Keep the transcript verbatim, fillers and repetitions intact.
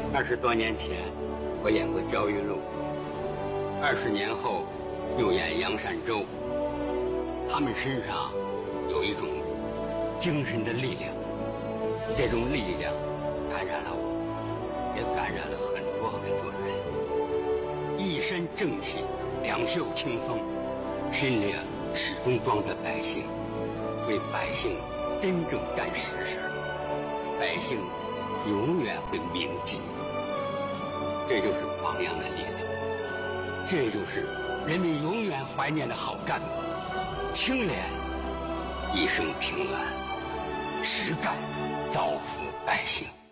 二十多年前，我演过焦裕禄；二十年后，又演杨善洲。他们身上有一种精神的力量，这种力量感染了我，也感染了很多很多人。一身正气，两袖清风，心里始终装着百姓，为百姓真正干实事，百姓永远会铭记。这就是榜样的力量，这就是人民永远怀念的好干部。清廉，一生平安，实干，造福百姓。